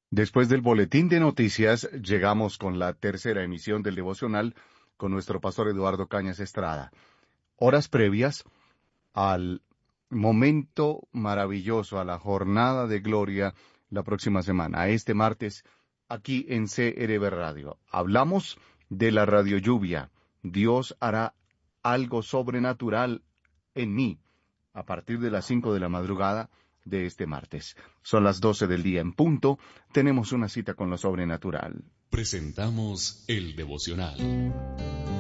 Después del boletín de noticias, llegamos con la tercera emisión del devocional con nuestro pastor Eduardo Cañas Estrada. Horas previas al momento maravilloso, a la jornada de gloria la próxima semana, a este martes, aquí en CRB Radio. Hablamos de la radio lluvia. Dios hará algo sobrenatural en mí a partir de las 5 de la madrugada de este martes. Son las 12 del día en punto. Tenemos una cita con lo sobrenatural. Presentamos el devocional.